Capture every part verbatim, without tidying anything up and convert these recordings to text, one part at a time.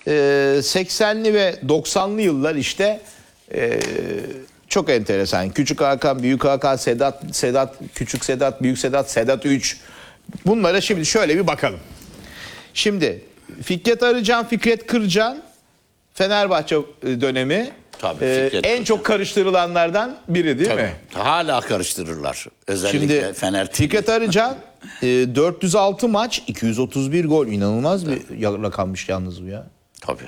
e, seksenli ve doksanlı yıllar işte e, çok enteresan. Küçük Hakan, Büyük Hakan, Sedat, Sedat, Küçük Sedat, Büyük Sedat, Sedat üç. Bunlara şimdi şöyle bir bakalım. Şimdi Fikret Arıcan, Fikret Kırcan Fenerbahçe dönemi. Tabii, e, Fikret en Kırcan. çok karıştırılanlardan biri değil Tabii. mi? Hala karıştırırlar. Özellikle Şimdi Fener. Fikret Arıcan e, dört yüz altı maç, iki yüz otuz bir gol. İnanılmaz bir rakammış yalnız bu ya. Tabii.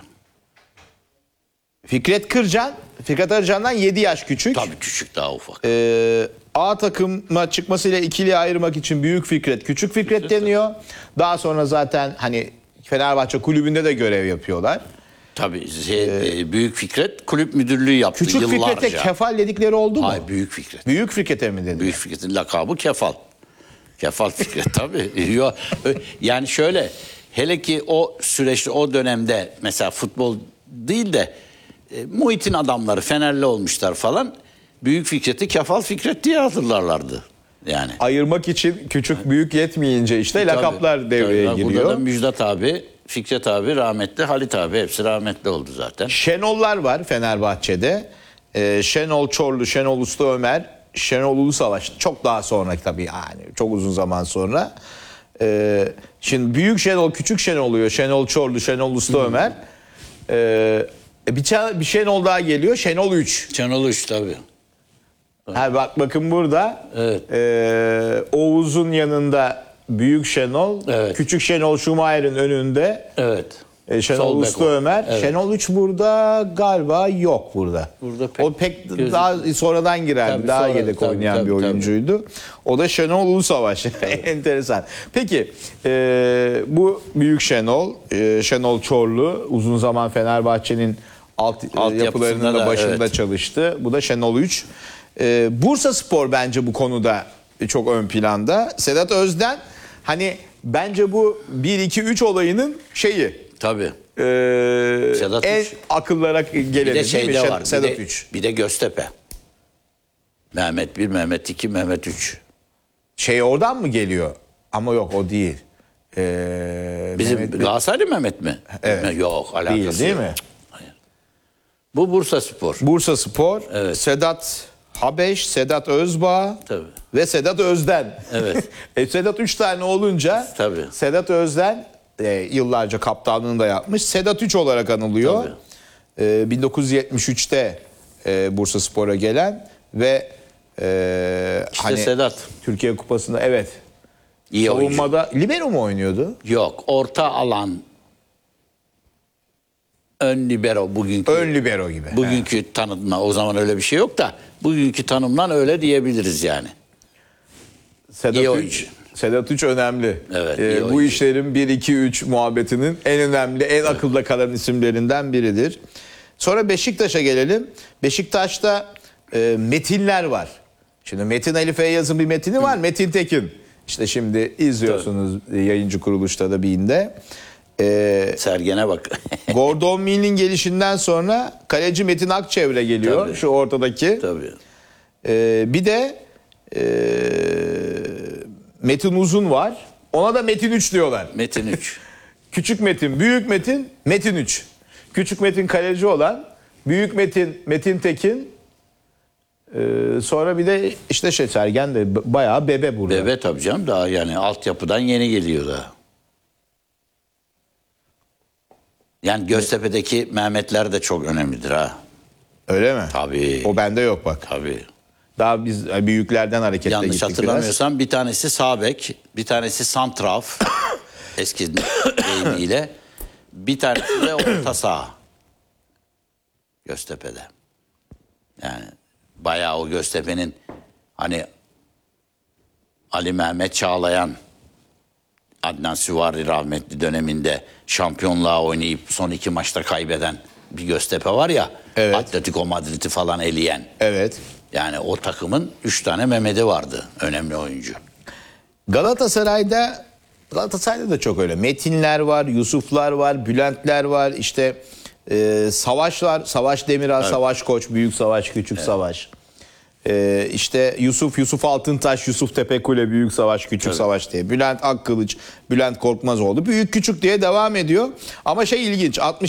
Fikret Kırcan, Fikret Arıcan'dan yedi yaş küçük. Tabii küçük, daha ufak. Ee, A takıma çıkmasıyla ikiliye ayırmak için Büyük Fikret, Küçük Fikret, Fikret deniyor. Daha sonra zaten hani Fenerbahçe kulübünde de görev yapıyorlar. Tabii şey, ee, Büyük Fikret kulüp müdürlüğü yaptı Küçük yıllarca. Fikret'e Kefal dedikleri oldu mu? Hayır, Büyük Fikret. Büyük Fikret'e mi dedi? Büyük Fikret'in lakabı Kefal. Kefal Fikret tabii. Yo, yani şöyle, hele ki o süreçte, o dönemde mesela futbol değil de e, muhitin adamları Fenerli olmuşlar falan. Büyük Fikret'i Kefal Fikret diye hatırlarlardı. Yani. Ayırmak için küçük büyük yetmeyince işte tabii, lakaplar devreye tabii, giriyor. Burada da Müjdat abi, Fikret abi rahmetli, Halit abi hepsi rahmetli oldu zaten. Şenollar var Fenerbahçe'de. Ee, Şenol Çorlu, Şenol Usta Ömer, Şenol Ulusavaş çok daha sonra tabii, yani çok uzun zaman sonra. Ee, şimdi Büyük Şenol, Küçük Şenol oluyor. Şenol Çorlu, Şenol Usta hmm. Ömer. Ee, bir, bir Şenol daha geliyor. Şenol üç. Şenol üç tabii. Ha, bak bakın burada. Evet. E, Oğuz'un yanında Büyük Şenol, evet. Küçük Şenol Schumacher'in önünde. Evet. E, Şenol Usta Ömer. Evet. Şenol üç burada galiba yok burada. Burada pek o pek gözüm. Daha sonradan giren, tabii, daha sonra, yedek tabii, oynayan tabii, bir oyuncuydu. Tabii. O da Şenol Ulusavaş. Enteresan. Peki e, bu Büyük Şenol, e, Şenol Çorlu uzun zaman Fenerbahçe'nin alt, alt yapılarının da başında evet. çalıştı. Bu da Şenol üç. Ee, Bursaspor bence bu konuda çok ön planda. Sedat Özden hani bence bu bir iki üç olayının şeyi. Tabii. E, Sedat en üç. Akıllara geleni bir de şey de var. Sedat bir de, üç. Bir de Göztepe. Mehmet bir, Mehmet iki, Mehmet üç. Şey oradan mı geliyor? Ama yok, o değil. Ee, Bizim Galatasaraylı Mehmet mi? Evet. Yok, alakası değil, değil yok. mi? Hayır. Bu Bursaspor. Bursaspor. Evet. Sedat Habeş, Sedat Özbağ Tabii. ve Sedat Özden. Evet. e, Sedat üç tane olunca Tabii. Sedat Özden e, yıllarca kaptanlığını da yapmış. Sedat üç olarak anılıyor. E, bin dokuz yüz yetmiş üçte e, Bursaspor'a gelen ve e, işte hani Sedat. Türkiye Kupası'nda evet. İyi savunmada oyuncu. Libero mu oynuyordu? Yok, orta alan. Ön libero bugünkü. Ön libero gibi. Bugünkü he. tanımla, o zaman öyle bir şey yok da bugünkü tanımdan öyle diyebiliriz yani. Sedat üç. Sedat üç önemli. Evet, ee, bu işlerin bir iki üç muhabbetinin en önemli, en evet. akılda kalan isimlerinden biridir. Sonra Beşiktaş'a gelelim. Beşiktaş'ta e, metinler var. Şimdi Metin Ali Feyyaz'ın bir metini var. Hı. Metin Tekin. İşte şimdi izliyorsunuz Tabii. yayıncı kuruluşta da birinde. Ee, Sergen'e bak. Gordon Mill'in gelişinden sonra kaleci Metin Akçevre geliyor. Tabii. Şu ortadaki. Tabii. Ee, bir de e, Metin Uzun var. Ona da Metin üç diyorlar. Metin üç. Küçük Metin, Büyük Metin, Metin üç. Küçük Metin kaleci olan, Büyük Metin, Metin Tekin. Ee, sonra bir de işte şey Sergen de bayağı bebe burada. Bebe tabii canım, daha yani altyapıdan yeni geliyor daha. Yani Göztepe'deki Mehmetler de çok önemlidir ha. Öyle mi? Tabii. O bende yok bak. Tabii. Daha biz büyüklerden hareketle Yanlış gittik hatırlamıyorsam biraz. Bir tanesi sağ bek, bir tanesi santraf eski deyimiyle, bir tanesi de orta saha. Göztepe'de. Yani bayağı o Göztepe'nin hani Ali Mehmet Çağlayan, Adnan Süvari rahmetli döneminde şampiyonluğa oynayıp son iki maçta kaybeden bir Göztepe var ya. Evet. Atletico Madrid'i falan eleyen. Evet. Yani o takımın üç tane Mehmet'i vardı. Önemli oyuncu. Galatasaray'da Galatasaray'da da çok öyle. Metinler var, Yusuflar var, Bülentler var. İşte e, Savaşlar, Savaş Demiral, evet. Savaş Koç, Büyük Savaş, Küçük evet. Savaş. E, işte Yusuf, Yusuf Altıntaş, Yusuf Tepekule, Büyük Savaş, Küçük evet. Savaş diye. Bülent Akkılıç, Bülent Korkmazoğlu. Büyük Küçük diye devam ediyor. Ama şey ilginç. altmış